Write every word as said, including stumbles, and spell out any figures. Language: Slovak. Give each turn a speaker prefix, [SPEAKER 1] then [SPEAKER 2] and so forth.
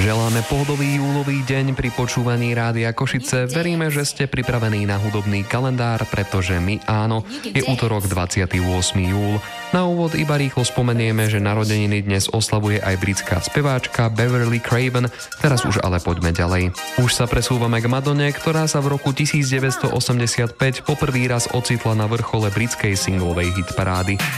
[SPEAKER 1] želáme pohodový júlový deň pri počúvaní Rádia Košice. Veríme, že ste pripravení na hudobný kalendár, pretože my áno, je útorok dvadsiateho ôsmeho júla. Na úvod iba rýchlo spomenieme, že narodeniny dnes oslavuje aj britská speváčka Beverly Craven, teraz už ale poďme ďalej. Už sa presúvame k Madone, ktorá sa v roku devätnásťstoosemdesiatpäť poprvý raz ocitla na vrchole britskej singlovej hitparády.